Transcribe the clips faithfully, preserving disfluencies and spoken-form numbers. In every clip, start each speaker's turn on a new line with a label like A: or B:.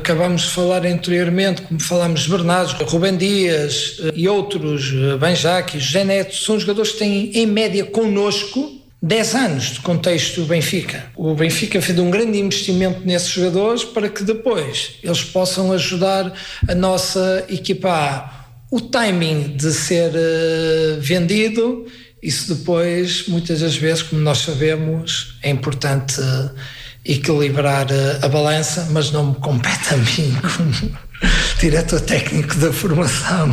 A: acabamos de falar anteriormente, como falámos de Bernardo, Rubem Dias e outros, Benjaque, José Neto, são jogadores que têm em média connosco dez anos de contexto do Benfica. O Benfica fez um grande investimento nesses jogadores para que depois eles possam ajudar a nossa equipa A. O timing de ser uh, vendido, isso depois, muitas das vezes, como nós sabemos, é importante uh, equilibrar uh, a balança, mas não me compete a mim como diretor técnico da formação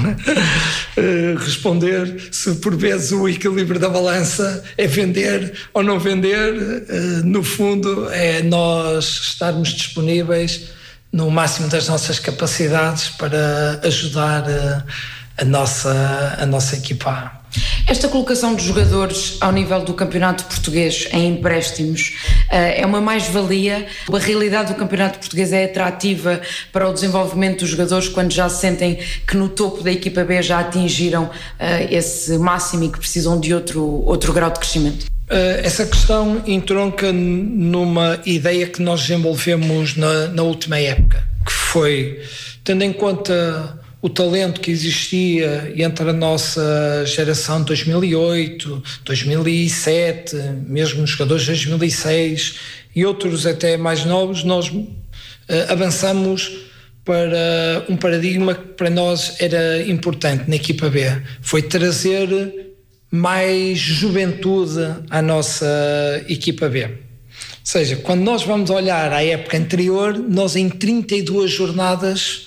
A: uh, responder se por vezes o equilíbrio da balança é vender ou não vender. Uh, no fundo é nós estarmos disponíveis no máximo das nossas capacidades para ajudar uh, a nossa, a nossa equipa.
B: Esta colocação de jogadores ao nível do campeonato português em empréstimos é uma mais-valia? A realidade do campeonato português é atrativa para o desenvolvimento dos jogadores quando já sentem que no topo da equipa B já atingiram esse máximo e que precisam de outro, outro grau de crescimento?
A: Essa questão entronca numa ideia que nós desenvolvemos na, na última época, que foi, tendo em conta o talento que existia entre a nossa geração de dois mil e oito, dois mil e sete, mesmo os jogadores de dois mil e seis e outros até mais novos, nós uh, avançamos para um paradigma que para nós era importante na equipa B. Foi trazer mais juventude à nossa equipa B. Ou seja, quando nós vamos olhar à época anterior, nós em trinta e duas jornadas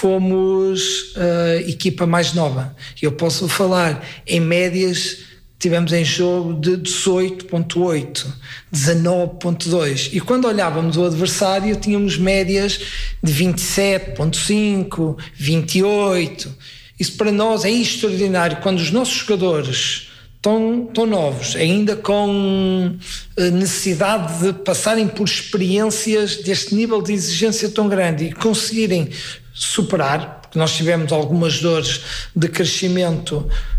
A: fomos a equipa mais nova. Eu posso falar em médias, tivemos em jogo de dezoito vírgula oito, dezanove vírgula dois, e quando olhávamos o adversário tínhamos médias de vinte e sete vírgula cinco, vinte e oito. Isso para nós é extraordinário, quando os nossos jogadores tão, tão novos, ainda com necessidade de passarem por experiências deste nível de exigência tão grande e conseguirem superar, porque nós tivemos algumas dores de crescimento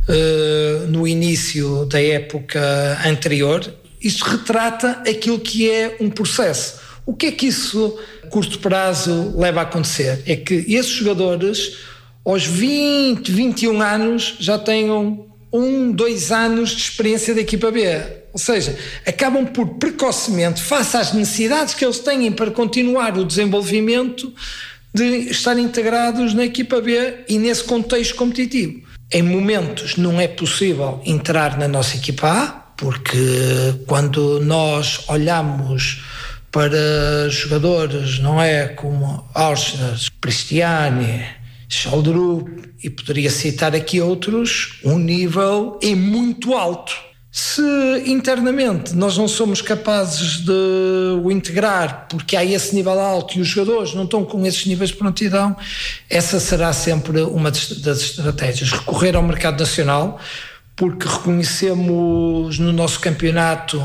A: uh, no início da época anterior. Isto retrata aquilo que é um processo. O que é que isso, a curto prazo, leva a acontecer? É que esses jogadores, aos vinte, vinte e um anos, já tenham um, dois anos de experiência da equipa B. Ou seja, acabam por precocemente, face às necessidades que eles têm para continuar o desenvolvimento, de estar integrados na equipa B e nesse contexto competitivo. Em momentos não é possível entrar na nossa equipa A, porque quando nós olhamos para jogadores, não é, como Arsenal, Cristiane, Schaldrup, e poderia citar aqui outros, um nível é muito alto. Se internamente nós não somos capazes de o integrar porque há esse nível alto e os jogadores não estão com esses níveis de prontidão, essa será sempre uma das estratégias. Recorrer ao mercado nacional, porque reconhecemos no nosso campeonato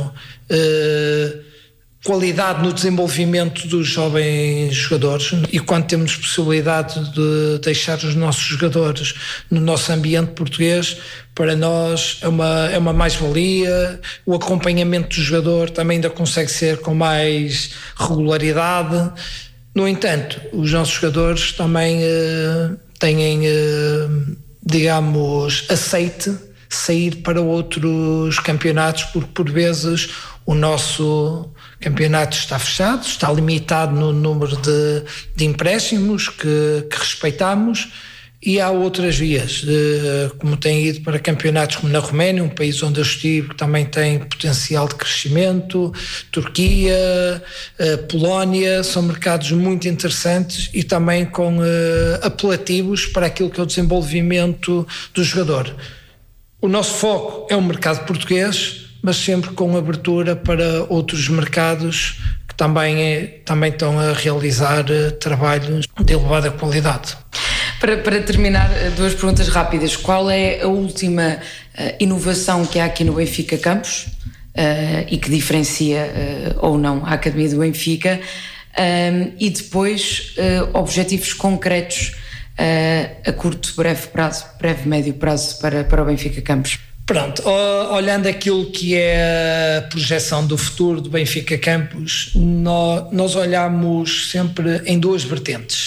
A: eh, qualidade no desenvolvimento dos jovens jogadores, e quando temos possibilidade de deixar os nossos jogadores no nosso ambiente português, para nós é uma, é uma mais-valia. O acompanhamento do jogador também ainda consegue ser com mais regularidade. No entanto, os nossos jogadores também eh, têm, eh, digamos, aceite sair para outros campeonatos, porque por vezes o nosso campeonato está fechado, está limitado no número de, de empréstimos que, que respeitamos, e há outras vias, como tem ido para campeonatos como na Roménia, um país onde eu estive, que também tem potencial de crescimento, Turquia, Polónia, são mercados muito interessantes e também com apelativos para aquilo que é o desenvolvimento do jogador. O nosso foco é o mercado português, mas sempre com abertura para outros mercados que também, é, também estão a realizar trabalhos de elevada qualidade.
B: Para, para terminar, duas perguntas rápidas. Qual é a última uh, inovação que há aqui no Benfica Campos uh, e que diferencia uh, ou não a Academia do Benfica? Um, e depois, uh, objetivos concretos uh, a curto, breve prazo, breve, médio prazo para, para o Benfica Campos?
A: Pronto, olhando aquilo que é a projeção do futuro do Benfica Campos, nós, nós olhamos sempre em duas vertentes.